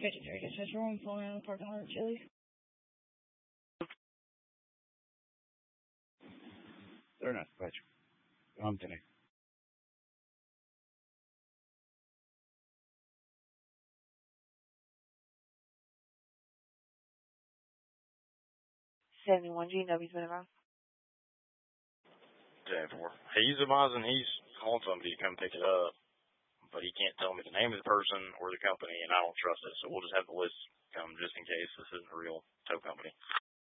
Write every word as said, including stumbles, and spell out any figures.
fifty-three to Central. I'm pulling out of the parking lot at Chili's. They're not special. I'm today. seventy-one G W's been around. ten four. He's advising he's calling somebody to come pick it up, but he can't tell me the name of the person or the company, and I don't trust it, so we'll just have the list come just in case this isn't a real tow company.